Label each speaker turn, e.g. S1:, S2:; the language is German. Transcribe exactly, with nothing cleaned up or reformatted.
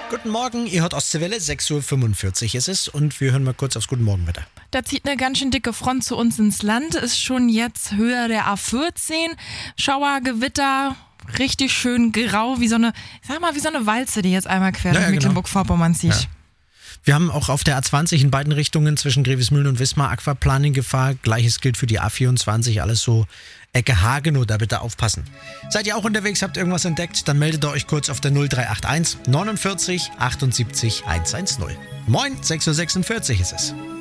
S1: Guten Morgen, ihr hört Ostseewelle, sechs Uhr fünfundvierzig ist es und wir hören mal kurz aufs Guten Morgenwetter.
S2: Da zieht eine ganz schön dicke Front zu uns ins Land, ist schon jetzt Höhe der A vierzehn. Schauer, Gewitter, richtig schön grau, wie so eine, sag mal, wie so eine Walze, die jetzt einmal quer
S1: Ja,
S2: durch
S1: ja, genau.
S2: Mecklenburg-Vorpommern zieht.
S1: Ja. Wir haben auch auf der A zwanzig in beiden Richtungen zwischen Grevesmühlen und Wismar Aquaplaning-Gefahr. Gleiches gilt für die A vierundzwanzig, alles so Ecke Hagenow, da bitte aufpassen. Seid ihr auch unterwegs, habt irgendwas entdeckt, dann meldet ihr euch kurz auf der null drei acht eins neunundvierzig achtundsiebzig hundertzehn. Moin, sechs Uhr sechsundvierzig ist es.